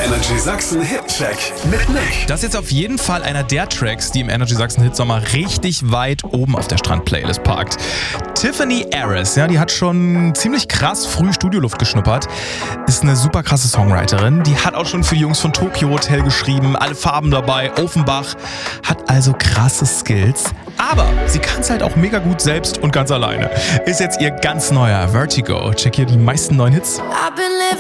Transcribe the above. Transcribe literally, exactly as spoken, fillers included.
Energy Sachsen Hit-Check mit Nick. Das ist jetzt auf jeden Fall einer der Tracks, die im Energy Sachsen Hitsommer richtig weit oben auf der Strand-Playlist parkt. Tiffany Aris, ja, die hat schon ziemlich krass früh Studioluft geschnuppert, ist eine super krasse Songwriterin. Die hat auch schon für die Jungs von Tokyo Hotel geschrieben, alle Farben dabei, Offenbach, hat also krasse Skills. Aber sie kann es halt auch mega gut selbst und ganz alleine. Ist jetzt ihr ganz neuer Vertigo. Check hier die meisten neuen Hits. I've been living